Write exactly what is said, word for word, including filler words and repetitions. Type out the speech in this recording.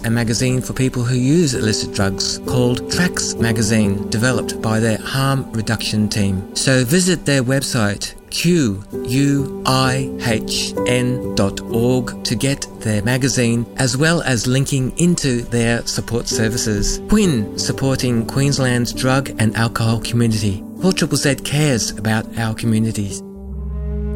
a magazine for people who use illicit drugs called Tracks Magazine, developed by their harm reduction team. So visit their website Q U I H N dot org to get their magazine, as well as linking into their support services. Quinn, supporting Queensland's drug and alcohol community. four Z Z Z cares about our communities.